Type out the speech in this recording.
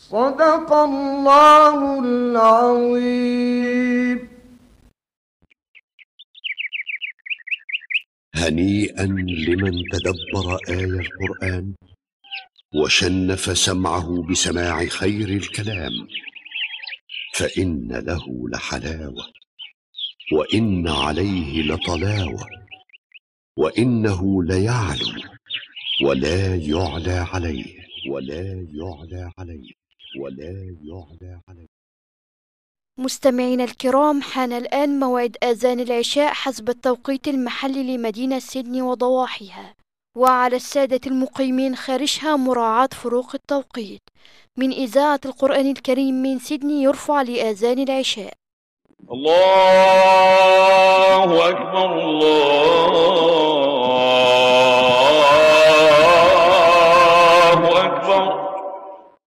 صدق الله العظيم. هنيئا لمن تدبر آي القرآن وشنف سمعه بسماع خير الكلام، فإن له لحلاوة، وإن عليه لطلاوة، وإنه ليعلو ولا يعلى عليه، ولا يعلى عليه، ولا يعلى عليه. مستمعينا الكرام، حان الآن موعد آذان العشاء حسب التوقيت المحلي لمدينة سيدني وضواحيها، وعلى السادة المقيمين خارجها مراعاة فروق التوقيت. من إذاعة القرآن الكريم من سيدني يرفع لآذان العشاء. الله أكبر، الله أكبر.